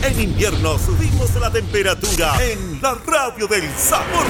En invierno subimos la temperatura en la radio del sabor.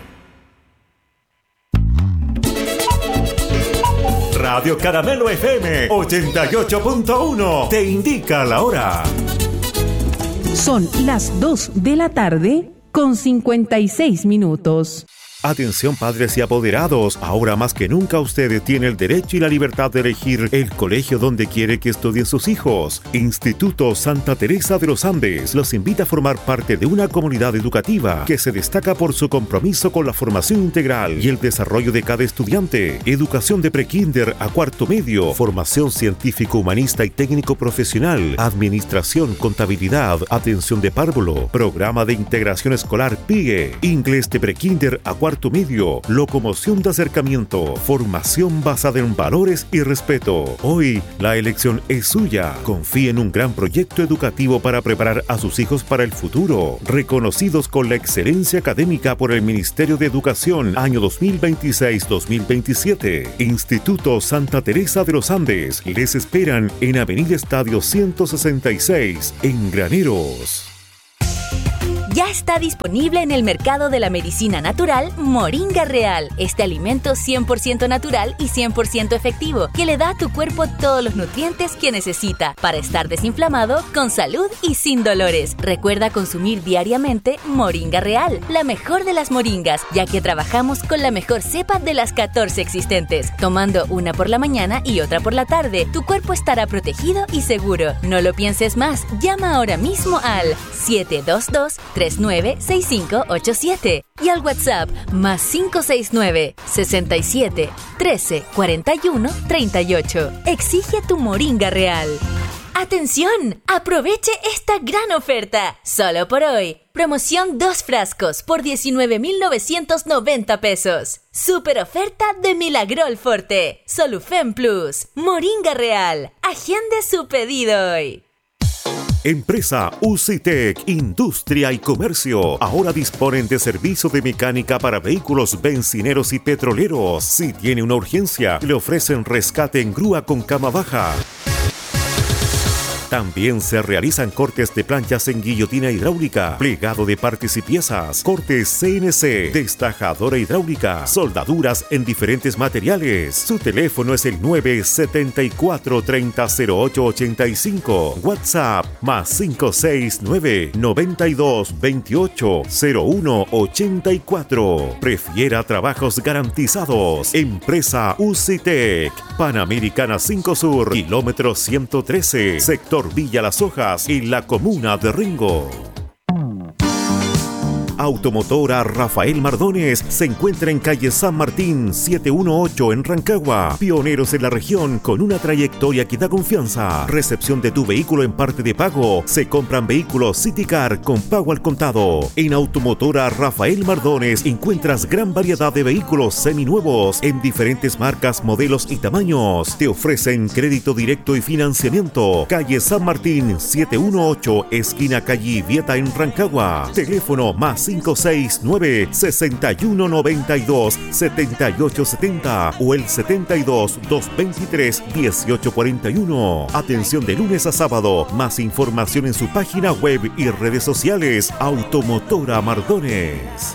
Radio Caramelo FM 88.1 te indica la hora. Son las 2 de la tarde con 56 minutos. Atención padres y apoderados, ahora más que nunca usted tiene el derecho y la libertad de elegir el colegio donde quiere que estudien sus hijos. Instituto Santa Teresa de los Andes los invita a formar parte de una comunidad educativa que se destaca por su compromiso con la formación integral y el desarrollo de cada estudiante. Educación de prekinder a cuarto medio, formación científico, humanista y técnico profesional, administración, contabilidad, atención de párvulo, programa de integración escolar PIE, inglés de prekinder a cuarto medio, locomoción de acercamiento, formación basada en valores y respeto. Hoy la elección es suya. Confíe en un gran proyecto educativo para preparar a sus hijos para el futuro. Reconocidos con la excelencia académica por el Ministerio de Educación año 2026-2027. Instituto Santa Teresa de los Andes les esperan en Avenida Estadio 166 en Graneros. Ya está disponible en el mercado de la medicina natural Moringa Real. Este alimento 100% natural y 100% efectivo que le da a tu cuerpo todos los nutrientes que necesita para estar desinflamado, con salud y sin dolores. Recuerda consumir diariamente Moringa Real, la mejor de las moringas, ya que trabajamos con la mejor cepa de las 14 existentes. Tomando una por la mañana y otra por la tarde, tu cuerpo estará protegido y seguro. No lo pienses más. Llama ahora mismo al 722-396587 y al WhatsApp más 569 67 13 41 38. Exige tu Moringa Real. ¡Atención! ¡Aproveche esta gran oferta! Solo por hoy. Promoción 2 frascos por 19,990 pesos. Super oferta de Milagrol Forte. Solufen Plus. Moringa Real. Agende su pedido hoy. Empresa UCITEC, Industria y Comercio, ahora disponen de servicio de mecánica para vehículos bencineros y petroleros. Si tiene una urgencia, le ofrecen rescate en grúa con cama baja. También se realizan cortes de planchas en guillotina hidráulica, plegado de partes y piezas, cortes CNC, destajadora hidráulica, soldaduras en diferentes materiales. Su teléfono es el 974-300885. WhatsApp más 569-9228-0184. Prefiera trabajos garantizados. Empresa UCITEC, Panamericana 5 Sur, kilómetro 113, sector Villa Las Hojas, en la comuna de Rengo. Automotora Rafael Mardones se encuentra en calle San Martín 718 en Rancagua. Pioneros en la región con una trayectoria que da confianza. Recepción de tu vehículo en parte de pago. Se compran vehículos City Car con pago al contado. En Automotora Rafael Mardones encuentras gran variedad de vehículos seminuevos en diferentes marcas, modelos y tamaños. Te ofrecen crédito directo y financiamiento. Calle San Martín 718, esquina calle Vieta en Rancagua. Teléfono más 569-6292-7870 o el 72-223-1841. Atención de lunes a sábado. Más información en su página web y redes sociales. Automotora Mardones.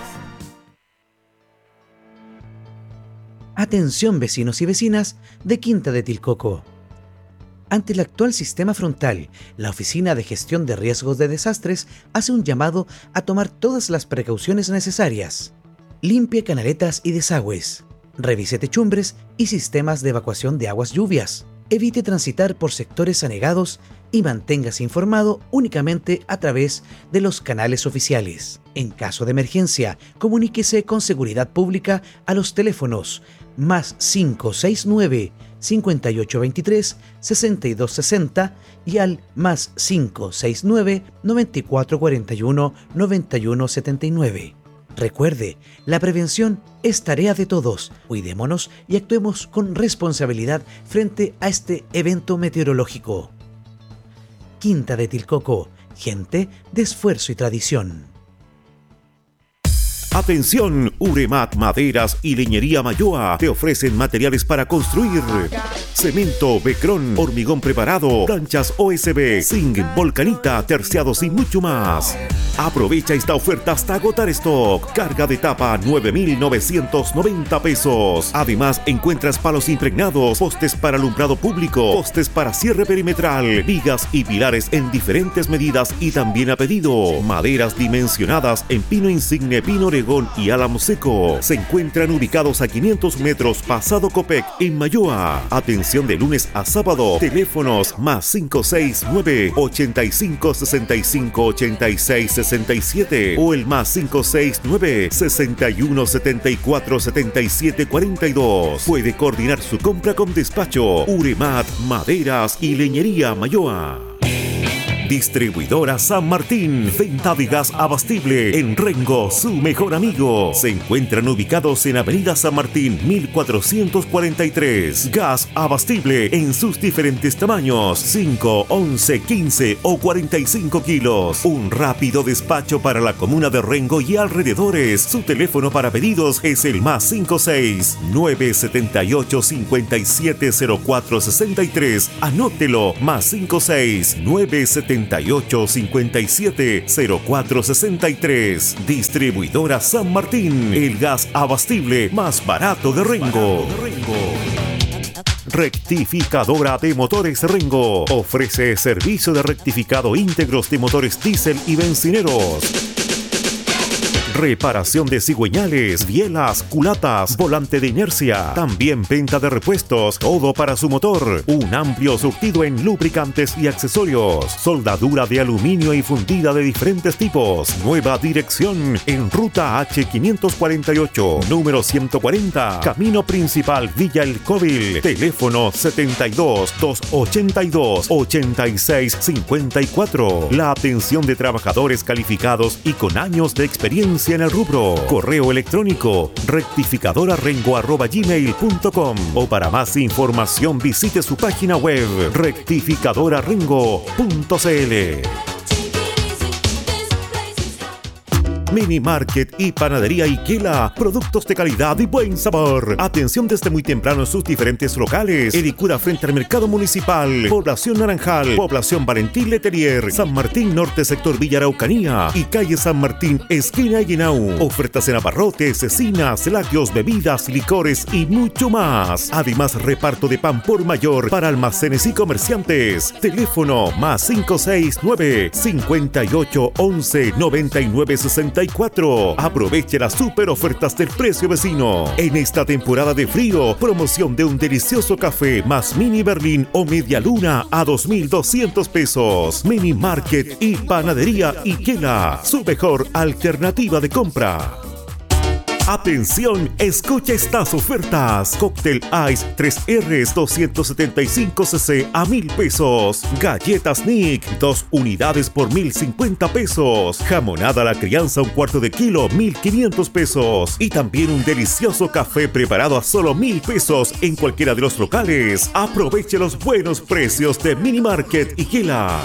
Atención vecinos y vecinas de Quinta de Tilcoco. Ante el actual sistema frontal, la Oficina de Gestión de Riesgos de Desastres hace un llamado a tomar todas las precauciones necesarias. Limpie canaletas y desagües. Revise techumbres y sistemas de evacuación de aguas lluvias. Evite transitar por sectores anegados y manténgase informado únicamente a través de los canales oficiales. En caso de emergencia, comuníquese con Seguridad Pública a los teléfonos más 569-5823-6260 y al más 569-9441-9179. Recuerde, la prevención es tarea de todos. Cuidémonos y actuemos con responsabilidad frente a este evento meteorológico. Quinta de Tilcoco, gente de esfuerzo y tradición. Atención, Uremat Maderas y Leñería Mayoa te ofrecen materiales para construir: cemento, becrón, hormigón preparado, planchas OSB, zinc, volcanita, terciados y mucho más. Aprovecha esta oferta hasta agotar stock. Carga de tapa 9,990 pesos. Además, encuentras palos impregnados, postes para alumbrado público, postes para cierre perimetral, vigas y pilares en diferentes medidas y también a pedido. Maderas dimensionadas en pino insigne, pino oregón y álamo seco. Se encuentran ubicados a 500 metros pasado Copec en Mayoa. Atención de lunes a sábado. Teléfonos más 569 85 65 86 67 o el más 569 61 74 77 42. Puede coordinar su compra con despacho. Uremat Maderas y Leñería Mayoa. Distribuidora San Martín, venta de gas abastible en Rengo, su mejor amigo. Se encuentran ubicados en Avenida San Martín 1443. Gas abastible en sus diferentes tamaños: 5, 11, 15 o 45 kilos. Un rápido despacho para la comuna de Rengo y alrededores. Su teléfono para pedidos es el más 56 978 57 04 63. Anótelo: más 56 978 57 04 63. Distribuidora San Martín, el gas abastible más barato de Rengo. Rectificadora de Motores Rengo ofrece servicio de rectificado íntegros de motores diésel y bencineros. Reparación de cigüeñales, bielas, culatas, volante de inercia. También venta de repuestos, todo para su motor. Un amplio surtido en lubricantes y accesorios. Soldadura de aluminio y fundida de diferentes tipos. Nueva dirección en Ruta H548, número 140. Camino Principal Villa El Cóvil. Teléfono 72 282 86 54. La atención de trabajadores calificados y con años de experiencia en el rubro. Correo electrónico rectificadorarengo@gmail.com o para más información visite su página web rectificadorarengo.cl. Mini Market y Panadería Iquela, productos de calidad y buen sabor. Atención desde muy temprano en sus diferentes locales: Ericura frente al Mercado Municipal, Población Naranjal, Población Valentín Letelier, San Martín Norte sector Villa Araucanía y calle San Martín esquina Guinau. Ofertas en abarrotes, cecinas, lácteos, bebidas, licores y mucho más. Además, reparto de pan por mayor para almacenes y comerciantes. Teléfono más 569 58 11 99 64. Aproveche las super ofertas del precio vecino. En esta temporada de frío, promoción de un delicioso café más mini berlín o media luna a 2,200 pesos. Mini Market y Panadería Iquela, su mejor alternativa de compra. Atención, escucha estas ofertas: Cóctel Ice 3Rs 275 cc a 1,000 pesos. Galletas Nick 2 unidades por 1,050 pesos. Jamonada a la crianza 1/4 de kilo 1,500 pesos. Y también un delicioso café preparado a solo 1,000 pesos en cualquiera de los locales. Aproveche los buenos precios de Mini Market Iquela.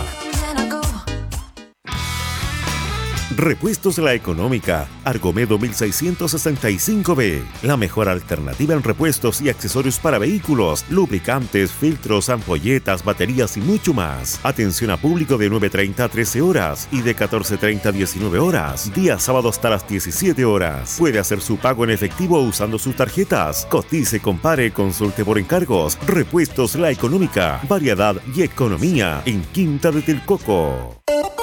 Repuestos La Económica, Argomedo 1665B. La mejor alternativa en repuestos y accesorios para vehículos, lubricantes, filtros, ampolletas, baterías y mucho más. Atención a público de 9:30 a 13 horas y de 14:30 a 19 horas. Día sábado hasta las 17 horas. Puede hacer su pago en efectivo usando sus tarjetas. Cotice, compare, consulte por encargos. Repuestos La Económica, variedad y economía en Quinta de Tilcoco.